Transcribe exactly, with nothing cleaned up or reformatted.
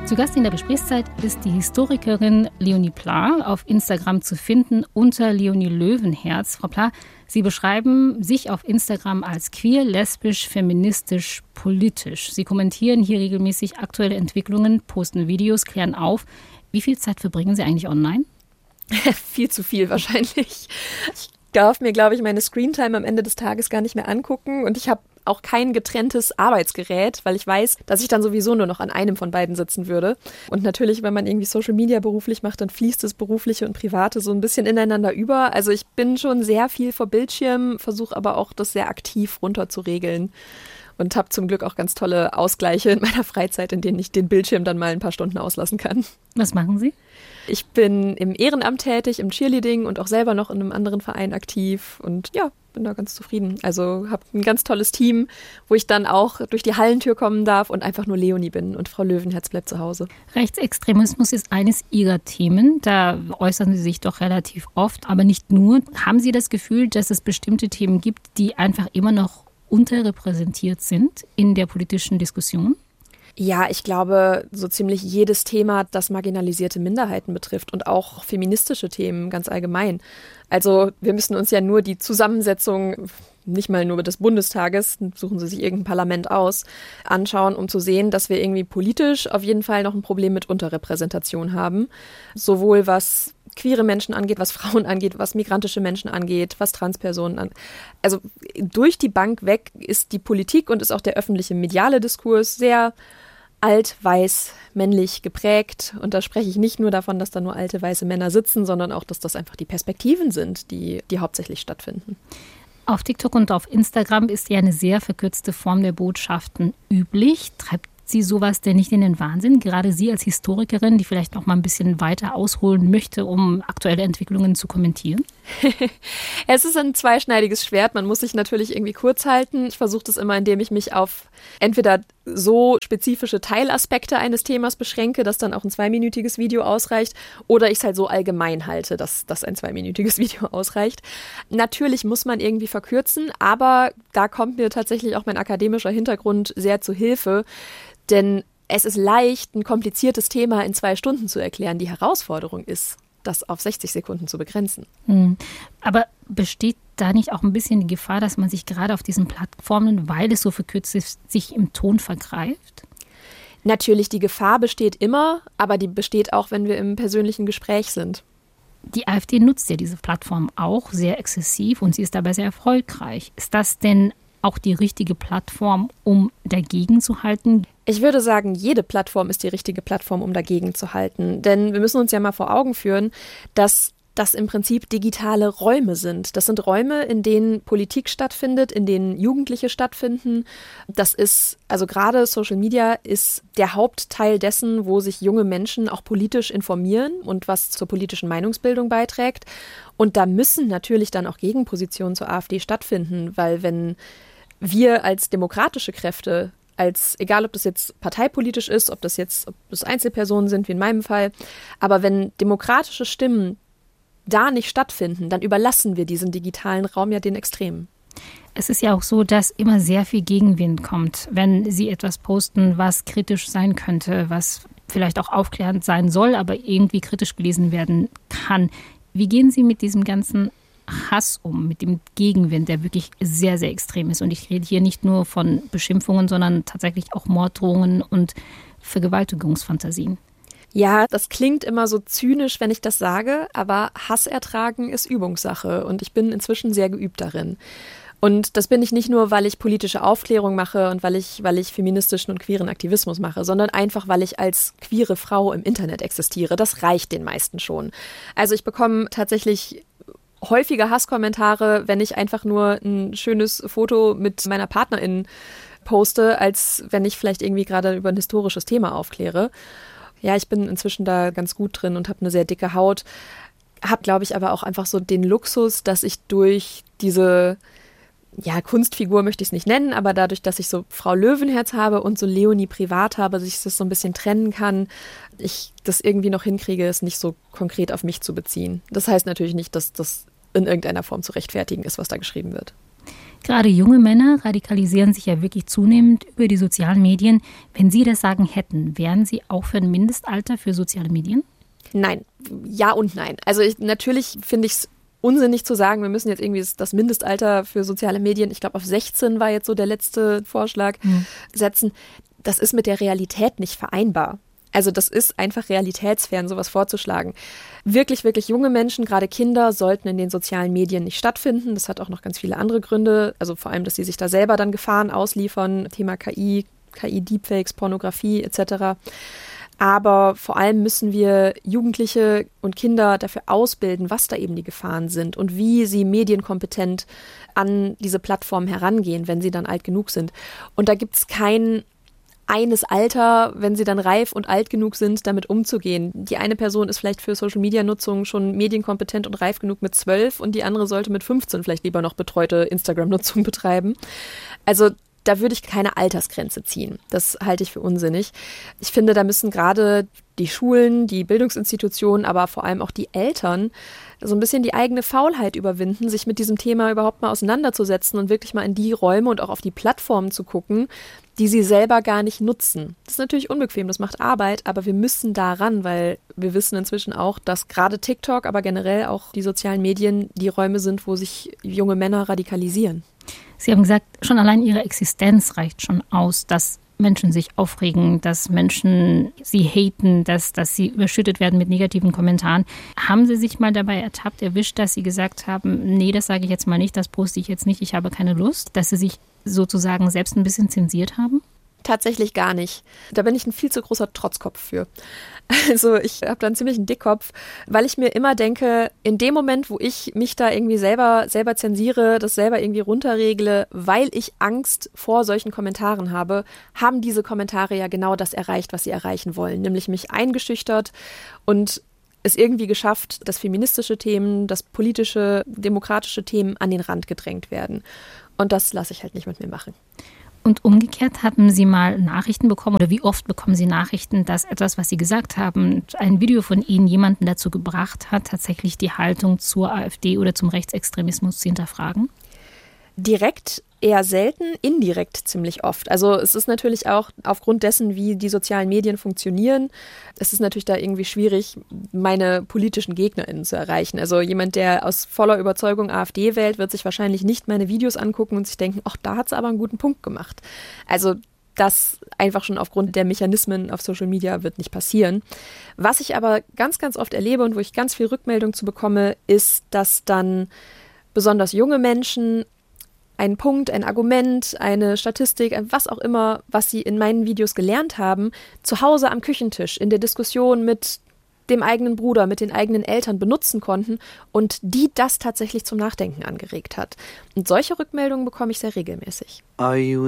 Zu Gast in der Gesprächszeit ist die Historikerin Leonie Pla, auf Instagram zu finden unter Leonie Löwenherz. Frau Pla, Sie beschreiben sich auf Instagram als queer, lesbisch, feministisch, politisch. Sie kommentieren hier regelmäßig aktuelle Entwicklungen, posten Videos, klären auf. Wie viel Zeit verbringen Sie eigentlich online? Viel zu viel wahrscheinlich. Ich darf mir, glaube ich, meine Screentime am Ende des Tages gar nicht mehr angucken und ich habe auch kein getrenntes Arbeitsgerät, weil ich weiß, dass ich dann sowieso nur noch an einem von beiden sitzen würde. Und natürlich, wenn man irgendwie Social Media beruflich macht, dann fließt das Berufliche und Private so ein bisschen ineinander über. Also ich bin schon sehr viel vor Bildschirm, versuche aber auch, das sehr aktiv runter zu regeln. Und habe zum Glück auch ganz tolle Ausgleiche in meiner Freizeit, in denen ich den Bildschirm dann mal ein paar Stunden auslassen kann. Was machen Sie? Ich bin im Ehrenamt tätig, im Cheerleading und auch selber noch in einem anderen Verein aktiv und ja, bin da ganz zufrieden. Also habe ein ganz tolles Team, wo ich dann auch durch die Hallentür kommen darf und einfach nur Leonie bin und Frau Löwenherz bleibt zu Hause. Rechtsextremismus ist eines Ihrer Themen. Da äußern Sie sich doch relativ oft, aber nicht nur. Haben Sie das Gefühl, dass es bestimmte Themen gibt, die einfach immer noch unterrepräsentiert sind in der politischen Diskussion? Ja, ich glaube, so ziemlich jedes Thema, das marginalisierte Minderheiten betrifft und auch feministische Themen ganz allgemein. Also wir müssen uns ja nur die Zusammensetzung, nicht mal nur des Bundestages, suchen Sie sich irgendein Parlament aus, anschauen, um zu sehen, dass wir irgendwie politisch auf jeden Fall noch ein Problem mit Unterrepräsentation haben. Sowohl was queere Menschen angeht, was Frauen angeht, was migrantische Menschen angeht, was Transpersonen angeht. Also durch die Bank weg ist die Politik und ist auch der öffentliche mediale Diskurs sehr alt, weiß, männlich geprägt. Und da spreche ich nicht nur davon, dass da nur alte, weiße Männer sitzen, sondern auch, dass das einfach die Perspektiven sind, die, die hauptsächlich stattfinden. Auf TikTok und auf Instagram ist ja eine sehr verkürzte Form der Botschaften üblich. Treibt Sie sowas denn nicht in den Wahnsinn? Gerade Sie als Historikerin, die vielleicht noch mal ein bisschen weiter ausholen möchte, um aktuelle Entwicklungen zu kommentieren? Es ist ein zweischneidiges Schwert. Man muss sich natürlich irgendwie kurz halten. Ich versuche das immer, indem ich mich auf entweder so spezifische Teilaspekte eines Themas beschränke, dass dann auch ein zweiminütiges Video ausreicht, oder ich es halt so allgemein halte, dass, dass ein zweiminütiges Video ausreicht. Natürlich muss man irgendwie verkürzen, aber da kommt mir tatsächlich auch mein akademischer Hintergrund sehr zu Hilfe, denn es ist leicht, ein kompliziertes Thema in zwei Stunden zu erklären. Die Herausforderung ist, das auf sechzig Sekunden zu begrenzen. Hm. Aber besteht da nicht auch ein bisschen die Gefahr, dass man sich gerade auf diesen Plattformen, weil es so verkürzt ist, sich im Ton vergreift? Natürlich, die Gefahr besteht immer, aber die besteht auch, wenn wir im persönlichen Gespräch sind. Die AfD nutzt ja diese Plattform auch sehr exzessiv und sie ist dabei sehr erfolgreich. Ist das denn auch die richtige Plattform, um dagegen zu halten? Ich würde sagen, jede Plattform ist die richtige Plattform, um dagegen zu halten. Denn wir müssen uns ja mal vor Augen führen, dass das im Prinzip digitale Räume sind. Das sind Räume, in denen Politik stattfindet, in denen Jugendliche stattfinden. Das ist, also gerade Social Media ist der Hauptteil dessen, wo sich junge Menschen auch politisch informieren und was zur politischen Meinungsbildung beiträgt. Und da müssen natürlich dann auch Gegenpositionen zur AfD stattfinden, weil wenn wir als demokratische Kräfte, als egal ob das jetzt parteipolitisch ist, ob das jetzt ob das Einzelpersonen sind, wie in meinem Fall, aber wenn demokratische Stimmen da nicht stattfinden, dann überlassen wir diesen digitalen Raum ja den Extremen. Es ist ja auch so, dass immer sehr viel Gegenwind kommt, wenn Sie etwas posten, was kritisch sein könnte, was vielleicht auch aufklärend sein soll, aber irgendwie kritisch gelesen werden kann. Wie gehen Sie mit diesem ganzen Hass um, mit dem Gegenwind, der wirklich sehr, sehr extrem ist? Und ich rede hier nicht nur von Beschimpfungen, sondern tatsächlich auch Morddrohungen und Vergewaltigungsfantasien. Ja, das klingt immer so zynisch, wenn ich das sage, aber Hass ertragen ist Übungssache und ich bin inzwischen sehr geübt darin. Und das bin ich nicht nur, weil ich politische Aufklärung mache und weil ich, weil ich feministischen und queeren Aktivismus mache, sondern einfach, weil ich als queere Frau im Internet existiere. Das reicht den meisten schon. Also ich bekomme tatsächlich häufige Hasskommentare, wenn ich einfach nur ein schönes Foto mit meiner Partnerin poste, als wenn ich vielleicht irgendwie gerade über ein historisches Thema aufkläre. Ja, ich bin inzwischen da ganz gut drin und habe eine sehr dicke Haut. Habe, glaube ich, aber auch einfach so den Luxus, dass ich durch diese, ja, Kunstfigur möchte ich es nicht nennen, aber dadurch, dass ich so Frau Löwenherz habe und so Leonie privat habe, dass ich das so ein bisschen trennen kann, ich das irgendwie noch hinkriege, es nicht so konkret auf mich zu beziehen. Das heißt natürlich nicht, dass das in irgendeiner Form zu rechtfertigen ist, was da geschrieben wird. Gerade junge Männer radikalisieren sich ja wirklich zunehmend über die sozialen Medien. Wenn Sie das Sagen hätten, wären Sie auch für ein Mindestalter für soziale Medien? Nein, ja und nein. Also ich, natürlich finde ich es unsinnig zu sagen, wir müssen jetzt irgendwie das Mindestalter für soziale Medien, ich glaube auf sechzehn war jetzt so der letzte Vorschlag, mhm. setzen. Das ist mit der Realität nicht vereinbar. Also das ist einfach realitätsfern, sowas vorzuschlagen. Wirklich, wirklich junge Menschen, gerade Kinder, sollten in den sozialen Medien nicht stattfinden. Das hat auch noch ganz viele andere Gründe. Also vor allem, dass sie sich da selber dann Gefahren ausliefern. Thema K I, K I-Deepfakes, Pornografie et cetera. Aber vor allem müssen wir Jugendliche und Kinder dafür ausbilden, was da eben die Gefahren sind und wie sie medienkompetent an diese Plattformen herangehen, wenn sie dann alt genug sind. Und da gibt es kein eines Alter, wenn sie dann reif und alt genug sind, damit umzugehen. Die eine Person ist vielleicht für Social-Media-Nutzung schon medienkompetent und reif genug mit zwölf und die andere sollte mit fünfzehn vielleicht lieber noch betreute Instagram-Nutzung betreiben. Also da würde ich keine Altersgrenze ziehen. Das halte ich für unsinnig. Ich finde, da müssen gerade die Schulen, die Bildungsinstitutionen, aber vor allem auch die Eltern so ein bisschen die eigene Faulheit überwinden, sich mit diesem Thema überhaupt mal auseinanderzusetzen und wirklich mal in die Räume und auch auf die Plattformen zu gucken, die sie selber gar nicht nutzen. Das ist natürlich unbequem, das macht Arbeit, aber wir müssen da ran, weil wir wissen inzwischen auch, dass gerade TikTok, aber generell auch die sozialen Medien die Räume sind, wo sich junge Männer radikalisieren. Sie haben gesagt, schon allein Ihre Existenz reicht schon aus, dass Menschen sich aufregen, dass Menschen sie haten, dass, dass sie überschüttet werden mit negativen Kommentaren. Haben Sie sich mal dabei ertappt, erwischt, dass Sie gesagt haben, nee, das sage ich jetzt mal nicht, das poste ich jetzt nicht, ich habe keine Lust, dass Sie sich sozusagen selbst ein bisschen zensiert haben? Tatsächlich gar nicht. Da bin ich ein viel zu großer Trotzkopf für. Also ich habe da einen ziemlichen Dickkopf, weil ich mir immer denke, in dem Moment, wo ich mich da irgendwie selber, selber zensiere, das selber irgendwie runterregle, weil ich Angst vor solchen Kommentaren habe, haben diese Kommentare ja genau das erreicht, was sie erreichen wollen, nämlich mich eingeschüchtert und es irgendwie geschafft, dass feministische Themen, dass politische, demokratische Themen an den Rand gedrängt werden. Und das lasse ich halt nicht mit mir machen. Und umgekehrt, haben Sie mal Nachrichten bekommen oder wie oft bekommen Sie Nachrichten, dass etwas, was Sie gesagt haben, ein Video von Ihnen jemanden dazu gebracht hat, tatsächlich die Haltung zur AfD oder zum Rechtsextremismus zu hinterfragen? Direkt eher selten, indirekt ziemlich oft. Also es ist natürlich auch aufgrund dessen, wie die sozialen Medien funktionieren, es ist natürlich da irgendwie schwierig, meine politischen GegnerInnen zu erreichen. Also jemand, der aus voller Überzeugung AfD wählt, wird sich wahrscheinlich nicht meine Videos angucken und sich denken, ach, da hat sie aber einen guten Punkt gemacht. Also das einfach schon aufgrund der Mechanismen auf Social Media wird nicht passieren. Was ich aber ganz, ganz oft erlebe und wo ich ganz viel Rückmeldung zu bekomme, ist, dass dann besonders junge Menschen ein Punkt, ein Argument, eine Statistik, was auch immer, was sie in meinen Videos gelernt haben, zu Hause am Küchentisch in der Diskussion mit dem eigenen Bruder, mit den eigenen Eltern benutzen konnten und die das tatsächlich zum Nachdenken angeregt hat. Und solche Rückmeldungen bekomme ich sehr regelmäßig. Are you